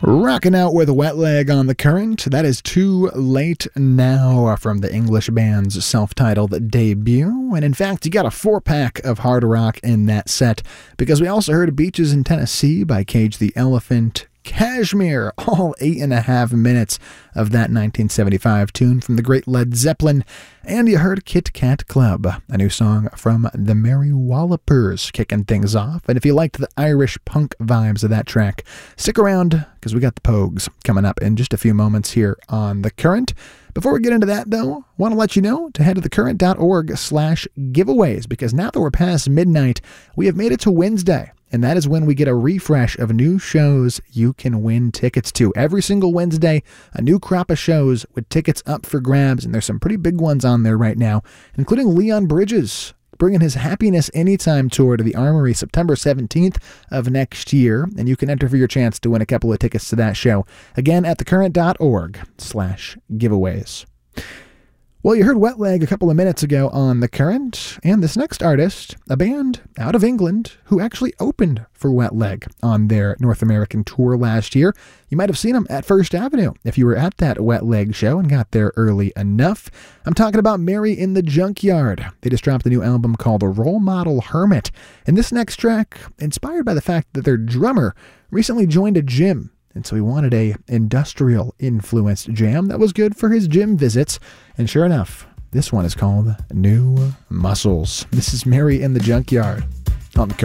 Rocking out with a Wet Leg on the Current. That is Too Late Now from the English band's self-titled debut. And in fact, you got a 4-pack of hard rock in that set, because we also heard Beaches in Tennessee by Cage the Elephant, Kashmir, all 8.5 minutes of that 1975 tune from the great Led Zeppelin, and you heard Kit Kat Club, a new song from the Merry Wallopers, kicking things off. And if you liked the Irish punk vibes of that track, stick around, because we got the Pogues coming up in just a few moments here on The Current. Before we get into that, though, I want to let you know to head to thecurrent.org/giveaways, because now that we're past midnight, we have made it to Wednesday. And that is when we get a refresh of new shows you can win tickets to. Every single Wednesday, a new crop of shows with tickets up for grabs. And there's some pretty big ones on there right now, including Leon Bridges bringing his Happiness Anytime tour to the Armory September 17th of next year. And you can enter for your chance to win a couple of tickets to that show. Again, at thecurrent.org/giveaways. Well, you heard Wet Leg a couple of minutes ago on The Current, and this next artist, a band out of England who actually opened for Wet Leg on their North American tour last year. You might have seen them at First Avenue if you were at that Wet Leg show and got there early enough. I'm talking about Mary in the Junkyard. They just dropped a new album called The Role Model Hermit, and this next track, inspired by the fact that their drummer recently joined a gym. And so he wanted a industrial-influenced jam that was good for his gym visits. And sure enough, this one is called New Muscles. This is Mary in the Junkyard on The Current.